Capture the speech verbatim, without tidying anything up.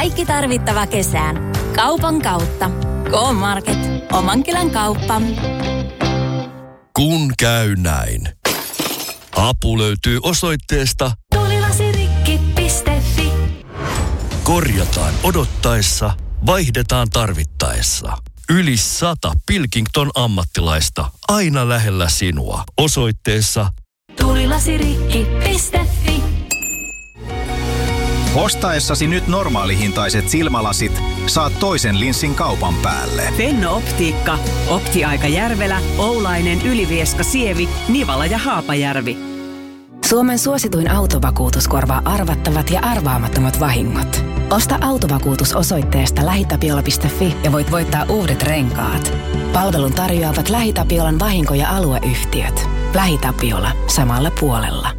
Kaikki tarvittava kesään. Kaupan kautta. K-Market. Oman kylän kauppa. Kun käy näin. Apu löytyy osoitteesta tulilasirikki piste fi. Korjataan odottaessa, vaihdetaan tarvittaessa. Yli sata Pilkington ammattilaista aina lähellä sinua. Osoitteessa tulilasirikki piste fi. Ostaessasi nyt normaalihintaiset silmälasit saat toisen linssin kaupan päälle. Fenno-optiikka. Optiaika Järvelä, Oulainen, Ylivieska, Sievi, Nivala ja Haapajärvi. Suomen suosituin autovakuutus korvaa arvattavat ja arvaamattomat vahingot. Osta autovakuutus osoitteesta lähitapiola piste fi ja voit voittaa uudet renkaat. Palvelun tarjoavat LähiTapiolan vahinko- ja alueyhtiöt. LähiTapiola. Samalla puolella.